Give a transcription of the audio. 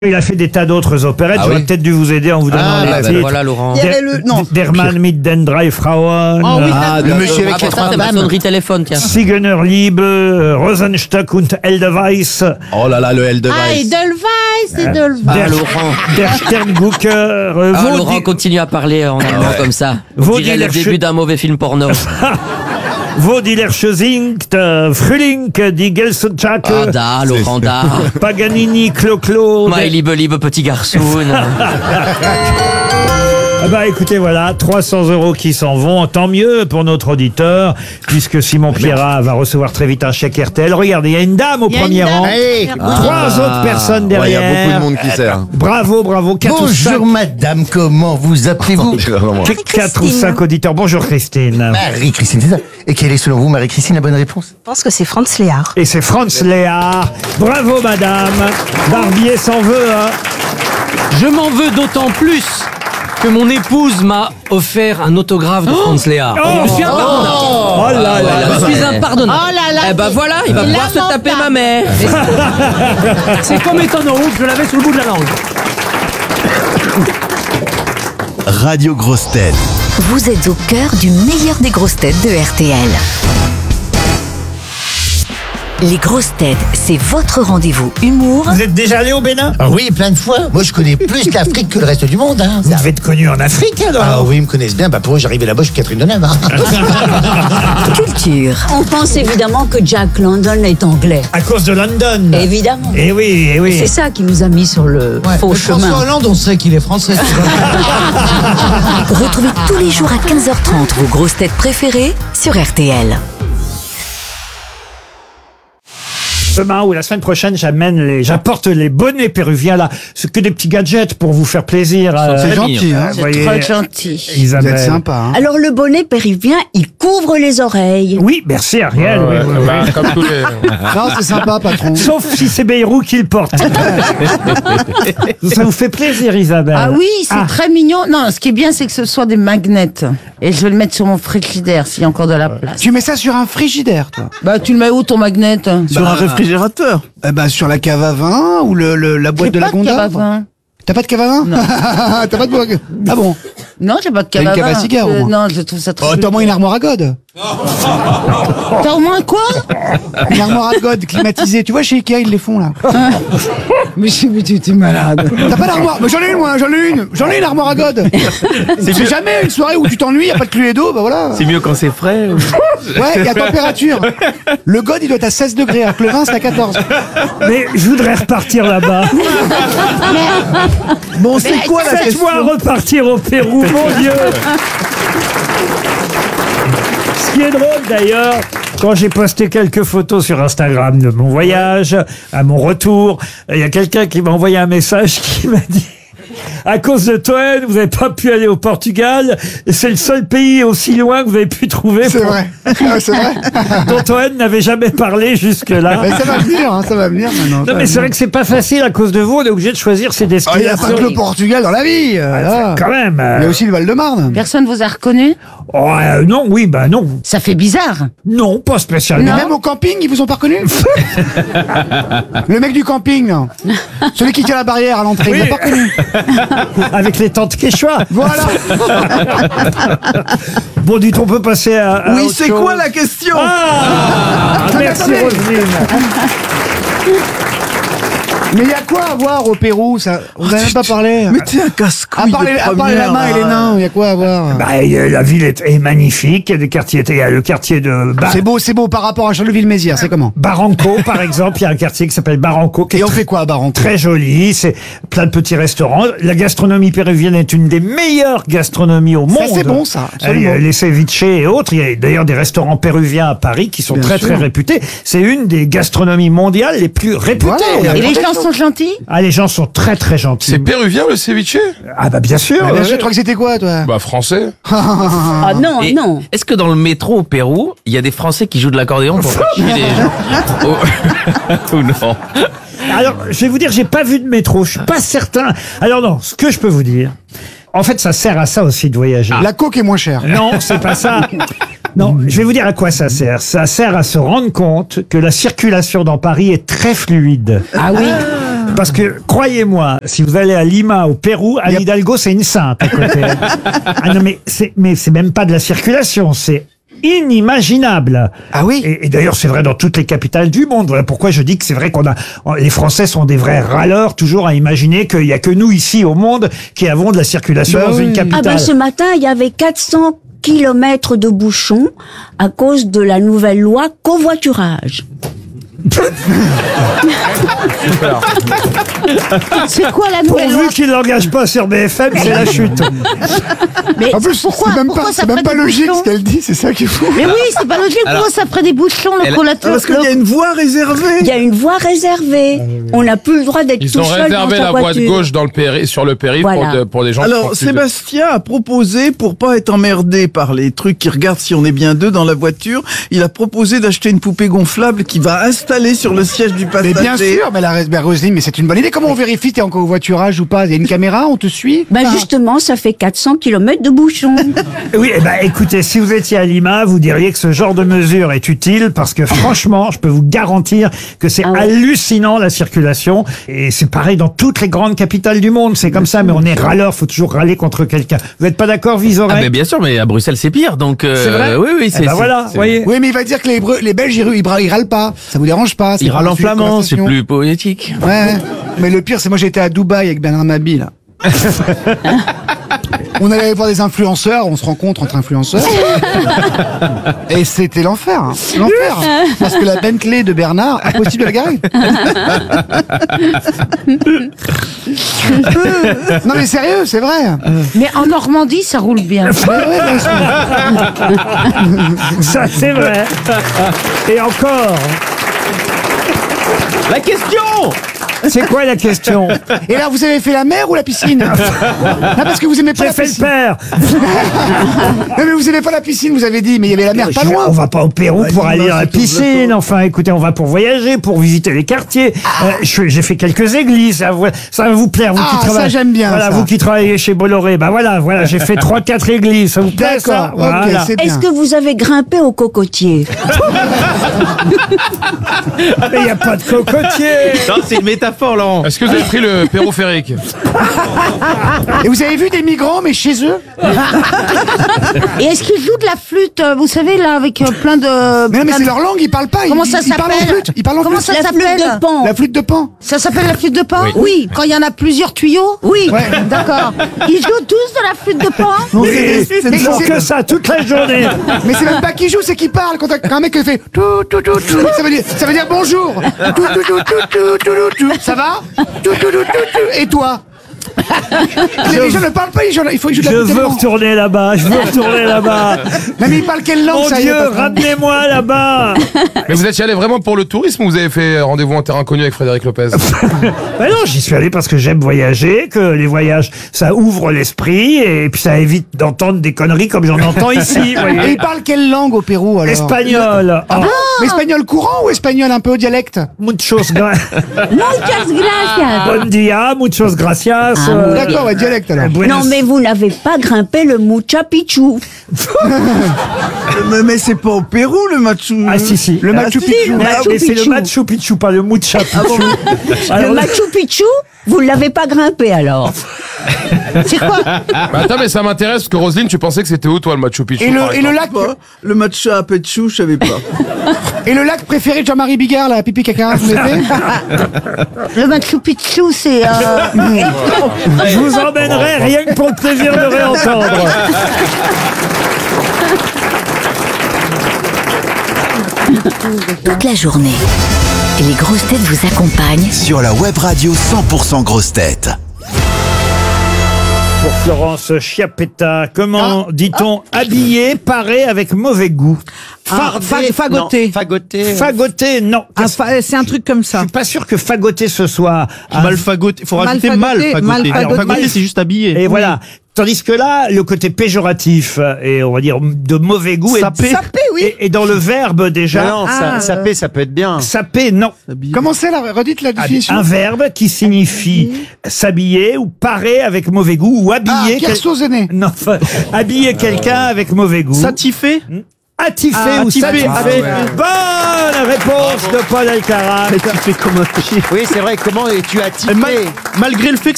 Il a fait des tas d'autres opérettes. J'aurais peut-être dû vous aider en vous donnant les titres. Voilà, Laurent. Der Mann mit den drei Frauen. Le monsieur avec les Ça, trois c'est ma femmes. sonnerie téléphone, tiens. Siegener Liebe, Rosenstock und Edelweiss. Oh là là, le Edelweiss. Edelweiss. Laurent. Der Sterngucker. Laurent continue à parler en allemand comme ça. On Vos dirait le dealers- début d'un mauvais film porno. Vodiler Schösingt, Frühling, die Gelsenschak, Ah, da, Laurent, da. Paganini, Clo-Clo. My liebe petit garçon. Ah bah écoutez, voilà, 300 € qui s'en vont. Tant mieux pour notre auditeur, puisque Simon Pierrat va recevoir très vite un chèque RTL. Regardez, il y a une dame au premier rang. Trois autres personnes Il y a derrière. beaucoup de monde qui sert. Bravo. Bonjour madame, comment vous appelez-vous? 4 ou 5 auditeurs. Bonjour Christine. Marie-Christine, c'est ça. Et quelle est selon vous, Marie-Christine, la bonne réponse? Je pense que c'est Franz Léard. Et c'est Franz Léard. Bravo madame. Barbier s'en veut, hein. Je m'en veux d'autant plus que mon épouse m'a offert un autographe de Franz Léard. Je suis impardonnable. Oh là là. Je suis impardonnable. Oh là là. Eh ben voilà, il va pouvoir se taper ma mère. C'est comme étant en rouge, je l'avais sur le bout de la langue. Radio Grosse Tête. Vous êtes au cœur du meilleur des grosses têtes de RTL. Les grosses têtes, c'est votre rendez-vous humour Vous êtes déjà allé au Bénin? Ah oui, plein de fois. Moi, je connais plus l'Afrique que le reste du monde. Hein. Vous devez être connu en Afrique alors. Ah oui, ils me connaissent bien. Bah pour eux, j'arrivais là-bas, je suis Catherine Deneuve. Hein. culture. On pense évidemment que Jack London est anglais. À cause de London. Évidemment. Eh oui, eh oui. C'est ça qui nous a mis sur le faux chemin. Hollande, on sait qu'il est français. Retrouvez tous les jours à 15h30 vos grosses têtes préférées sur RTL. Demain ou la semaine prochaine, j'apporte les bonnets péruviens là. C'est que des petits gadgets pour vous faire plaisir. C'est gentil, hein. Vous voyez, Trop gentil. Isabelle. Vous êtes sympa, hein. Alors le bonnet péruvien, il couvre les oreilles. Oui, merci Ariel. oui, oui, oui. Comme tous les... Non, c'est sympa, patron. Sauf si c'est Bayrou qui le porte. Ça vous fait plaisir, Isabelle. Ah oui, c'est très mignon. Non, ce qui est bien, c'est que ce soit des magnets. Et je vais le mettre sur mon frigidaire s'il y a encore de la place. Tu mets ça sur un frigidaire, toi? Bah, tu le mets où ton magnet? Sur un réfrigérateur. Eh ben, sur la cave à vin ou la boîte de la Gonda. T'as pas de cave à vin? Non. T'as pas de... Ah bon? Non, j'ai pas de cave T'as à une cave à vin. cigare, au moins. Non, je trouve ça trop. Oh, t'as au moins une armoire à God. T'as au moins quoi? Une armoire à God climatisée. Tu vois, chez Ikea, ils les font, là. Mais tu es malade. T'as pas d'armoire? Mais j'en ai une, moi, J'en ai une armoire à God. C'est jamais une soirée où tu t'ennuies, y a pas de cluée d'eau, bah voilà. C'est mieux quand c'est frais. Ouais, il y a température. Le God, il doit être à 16 degrés, alors que le vin, c'est à 14. Mais je voudrais repartir là-bas. Bon, c'est quoi la question? Faites-moi repartir au Pérou, mon Dieu. Ce qui est drôle d'ailleurs, quand j'ai posté quelques photos sur Instagram de mon voyage, à mon retour, il y a quelqu'un qui m'a envoyé un message qui m'a dit: à cause de Toen, vous n'avez pas pu aller au Portugal. Et c'est le seul pays aussi loin que vous avez pu trouver. C'est vrai. C'est vrai. Dont Toen n'avait jamais parlé jusque-là. Mais ça va venir, hein, ça va venir maintenant. Non mais c'est vrai que c'est pas facile à cause de vous. On est obligé de choisir ses Il n'y a destinations. pas que le Portugal dans la vie. Là. Quand même. Il y a aussi le Val-de-Marne. Personne vous a reconnu? Oh, non, oui, bah non. Ça fait bizarre. Non, pas spécialement. Mais même au camping, ils vous ont pas reconnu? Le mec du camping, là. Celui qui tient la barrière à l'entrée, il l'a pas reconnu. Avec les tantes Quechua. Voilà. Bon, dites, on peut passer à Oui, autre c'est chose. quoi la question? Merci attendez. Roselyne. Mais il y a quoi à voir au Pérou, ça? On n'a même pas parlé. Mais t'es un casse-couille. À part la main et les nains, il y a quoi à voir? Bah, la ville est magnifique. Il y a des quartiers. Il y a le quartier de C'est beau par rapport à Charleville-Mézières, c'est comment? Barranco, par exemple. Il y a un quartier qui s'appelle Barranco. Qui est Et on fait quoi à Barranco? très joli. C'est plein de petits restaurants. La gastronomie péruvienne est une des meilleures gastronomies au monde. Ça, c'est bon, ça. Absolument. Les ceviches et autres. Il y a d'ailleurs des restaurants péruviens à Paris qui sont Bien très sûr. très réputés. C'est une des gastronomies mondiales les plus réputées. Voilà. Et les gens sont gentils? Ah, les gens sont très très gentils. C'est péruvien le ceviche? Ah bah bien sûr. Ah, bien sûr, je crois que c'était quoi, toi? Bah français. Ah non, Et non. Est-ce que dans le métro au Pérou, il y a des Français qui jouent de l'accordéon pour faire chier les gens? Ou non? Alors, je vais vous dire, j'ai pas vu de métro. Je suis pas certain. Alors non, ce que je peux vous dire, en fait, ça sert à ça aussi de voyager. La coke est moins chère. Non, c'est pas ça. Non, je vais vous dire à quoi ça sert. Ça sert à se rendre compte que la circulation dans Paris est très fluide. Ah oui. Parce que, croyez-moi, si vous allez à Lima, au Pérou, Anne Hidalgo, c'est une sainte à côté. Ah non, mais c'est même pas de la circulation, c'est inimaginable. Ah oui. Et d'ailleurs, c'est vrai dans toutes les capitales du monde. Voilà pourquoi je dis que c'est vrai les Français sont des vrais râleurs, toujours à imaginer qu'il y a que nous ici au monde qui avons de la circulation dans une capitale. Ah ben ce matin, il y avait 400 kilomètres de bouchons à cause de la nouvelle loi covoiturage. C'est quoi la nouvelle loi? Pourvu qu'il l'engage pas sur BFM, c'est la chute. Mais En plus, pourquoi, c'est même pas logique ce qu'elle dit, c'est ça qui est fou. Mais oui, c'est pas logique. Pourquoi ça ferait des bouchons, le collateur? Parce qu'il y a une voie réservée. Il y a une voie réservée. On n'a plus le droit d'être Ils tout ont seul dans réservé sa la voie de voiture. gauche sur le périph' Voilà. pour des gens qui Alors, font Sébastien a proposé, pour pas être emmerdé par les trucs qui regardent si on est bien deux dans la voiture, il a proposé d'acheter une poupée gonflable qui va installer sur le siège du passager. Mais bien sûr, mais Roselyne, mais c'est une bonne idée. Comment on vérifie si t'es en covoiturage ou pas? Il y a une caméra, on te suit? Ben justement, ça fait 400 kilomètres de bouchons. Oui, écoutez, si vous étiez à Lima, vous diriez que ce genre de mesure est utile parce que franchement, je peux vous garantir que c'est hallucinant la circulation et c'est pareil dans toutes les grandes capitales du monde. C'est comme ça, mais on est râleur, faut toujours râler contre quelqu'un. Vous n'êtes pas d'accord, Vizorek? Ah, mais bien sûr, mais à Bruxelles, c'est pire, donc, C'est vrai? oui, c'est, voilà, c'est- voyez. Oui, mais il va dire que les Belges, ils râlent pas. Ça vous dérange pas? Ils râlent en flamand, c'est plus poétique. Ouais. Mais le pire, c'est moi, j'étais à Dubaï avec Bernard Mabie, là. On allait voir des influenceurs, on se rencontre entre influenceurs. Et c'était l'enfer. Hein. L'enfer. Parce que la Bentley de Bernard, impossible de la garer. Non mais sérieux, c'est vrai. Mais en Normandie, ça roule bien. Ça, c'est vrai. Et encore. La question! C'est quoi la question? Et là, vous avez fait la mer ou la piscine? Non, parce que vous aimez pas J'ai la fait le piscine. père. Non, mais vous aimez pas la piscine, vous avez dit, mais il y avait la mer pas loin. On va pas au Pérou pour aller dans la c'est sur le piscine. plateau. Enfin, écoutez, on va pour voyager, pour visiter les quartiers. J'ai fait quelques églises. Ça va vous plaire, vous Ah, qui ça, travaillez. j'aime bien, Voilà, ça. vous qui travaillez chez Bolloré. Voilà, j'ai fait 3-4 églises. Ça vous plaît, ça? D'accord, ok, Voilà. c'est bien. Est-ce que vous avez grimpé au cocotier? Mais il n'y a pas de cocotier. Non, c'est une métaphore, Laurent. Est-ce que vous avez pris le périphérique? Et vous avez vu des migrants, mais chez eux? Et est-ce qu'ils jouent de la flûte, vous savez, là, avec plein de... Mais non, mais c'est leur langue, ils parlent pas. Comment ils, ça ils parlent en s'appelle? flûte. Ils parlent en Comment flûte. ça La flûte s'appelle? de Pan. La flûte de Pan. Ça s'appelle la flûte de Pan? Oui. Quand il y en a plusieurs tuyaux? Oui. Ouais. D'accord. Ils jouent tous de la flûte de Pan? Non, Oui, c'est- ils font que ça toute la journée. Mais c'est même pas qui joue, c'est qui parle. Quand un mec qui fait tout, tout, tout, tout, ça veut dire bonjour. Tout, tout, tout, tout, tout, tout, tout. Ça va? Tout, tout, tout, tout, tout. Et toi? Les gens ne parlent pas, il faut qu'ils jouent de Je la flûte de veux Pan. retourner là-bas. Non, mais ils parlent quelle langue, Mon ça y est, Dieu, patron? ramenez-moi là-bas. Mais vous étiez allé vraiment pour le tourisme ou vous avez fait rendez-vous en terrain inconnu avec Frédéric Lopez? Ben non, j'y suis allé parce que j'aime voyager, que les voyages, ça ouvre l'esprit et puis ça évite d'entendre des conneries comme j'en entends ici. Et Voyez. ils parlent quelle langue au Pérou, alors? Espagnol. Ah bon? Mais espagnol courant ou espagnol un peu au dialecte? Muchos Muchas gracias. Bon dia, muchos gracias. D'accord, ouais, dialecte alors. Non, mais vous n'avez pas grimpé le Mucha Picchu. Mais c'est pas au Pérou, le Machu. Ah si. Le Machu Picchu. Mais c'est le Machu Picchu, pas le Mucha Picchu. Alors, Le Machu Picchu, vous ne l'avez pas grimpé alors. C'est quoi? Attends, mais ça m'intéresse parce que Roselyne, tu pensais que c'était où toi le Machu Picchu? Et par le exemple lac, Le Machu Picchu, je savais pas. et le lac préféré de Jean-Marie Bigard, la pipi caca, vous l'avez fait? Le Machu Picchu, c'est... je vous emmènerai rien que pour le plaisir de réentendre. Toute la journée, les grosses têtes vous accompagnent Sur la web radio 100% grosses têtes. Pour Florence Chiappetta, comment dit-on habillé, paré avec mauvais goût? Fagoté. Fagoté, non. C'est un truc comme ça. Je suis pas sûr que fagoter ce soit Mal fagoté. Faut rajouter mal fagoté. Alors, Fagoté, c'est juste habillé. Et voilà. Tandis que là, le côté péjoratif et on va dire de mauvais goût Sapé, oui. Et dans le verbe déjà. Non, sapé, ça peut être bien. Sapé, non. Comment c'est là? Redites la définition. Un verbe qui signifie s'habiller ou parer avec mauvais goût ou habiller. Kersozené. Non, enfin, habiller quelqu'un avec mauvais goût. Satifé. attifé ou attifé, satisfait. Bonne réponse de Paul Alcarat. Mais tu fais comment? Oui, c'est vrai, comment es-tu attifé? Malgré le fait que